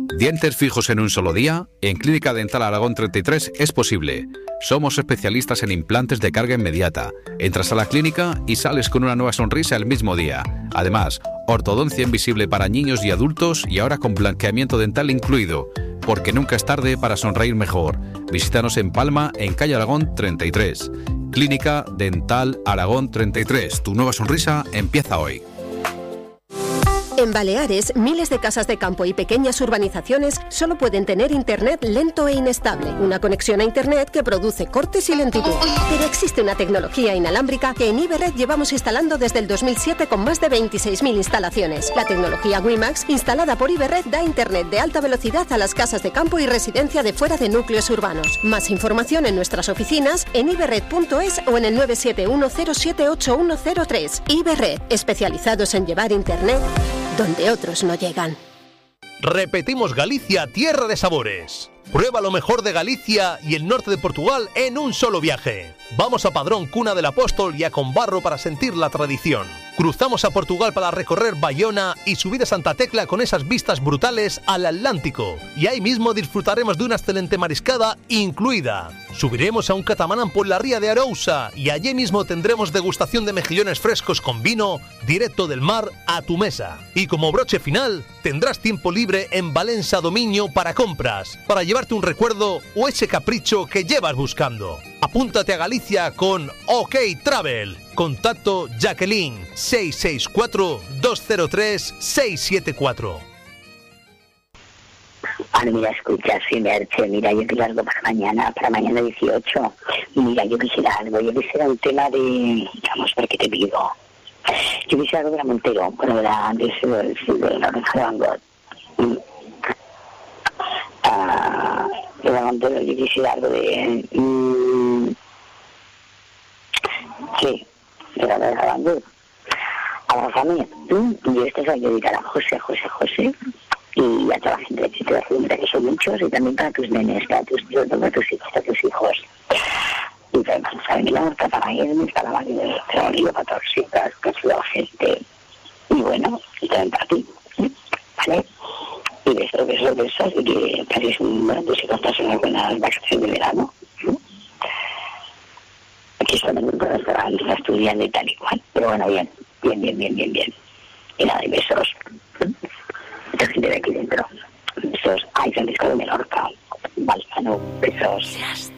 ¿Dientes fijos en un solo día? En Clínica Dental Aragón 33 es posible. Somos especialistas en implantes de carga inmediata. Entras a la clínica y sales con una nueva sonrisa el mismo día. Además, ortodoncia invisible para niños y adultos y ahora con blanqueamiento dental incluido. Porque nunca es tarde para sonreír mejor. Visítanos en Palma, en calle Aragón 33. Clínica Dental Aragón 33. Tu nueva sonrisa empieza hoy. En Baleares, miles de casas de campo y pequeñas urbanizaciones solo pueden tener internet lento e inestable, una conexión a internet que produce cortes y lentitud. Pero existe una tecnología inalámbrica que en Iberred llevamos instalando desde el 2007 con más de 26.000 instalaciones. La tecnología WiMAX, instalada por Iberred, da internet de alta velocidad a las casas de campo y residencia de fuera de núcleos urbanos. Más información en nuestras oficinas, en iberred.es o en el 971078103. Iberred, especializados en llevar internet donde otros no llegan. Repetimos Galicia, tierra de sabores. Prueba lo mejor de Galicia y el norte de Portugal en un solo viaje. Vamos a Padrón, cuna del apóstol, y a Combarro para sentir la tradición. Cruzamos a Portugal para recorrer Bayona y subir a Santa Tecla con esas vistas brutales al Atlántico. Y ahí mismo disfrutaremos de una excelente mariscada incluida. Subiremos a un catamarán por la ría de Arousa y allí mismo tendremos degustación de mejillones frescos con vino directo del mar a tu mesa. Y como broche final, tendrás tiempo libre en Valencia Dominio para compras, para llevarte un recuerdo o ese capricho que llevas buscando. Apúntate a Galicia con OK Travel. Contacto Jacqueline 664-203-674. Vale, mira, escucha, sí, Merche, mira, yo quiero algo para mañana 18. Mira, yo quisiera algo, yo quisiera un tema de, vamos, ¿por qué te pido? Yo quisiera algo de la Montero, bueno, de la Oreja de Van Gogh. De la Montero, yo quisiera algo de... sí, de la Oreja de Van Gogh. Abrázame, y esto se va a dedicar a José, y a toda la gente que te va a hacer, que son muchos, y también para tus nenes, para tus hijos, y para la Horta, para irme, para la vida, para todos los hijos, que ayuda a la gente, y bueno, y también para ti, ¿vale? Y besos, y que paséis tus hijos pasen una buena vacación de verano. Aquí solamente puedo estar estudiando y tal y cual, pero bueno, bien. Y nada, y besos. Mucha gente de aquí dentro. Besos. Ay, Francisco de Menorca. Balsano. Besos.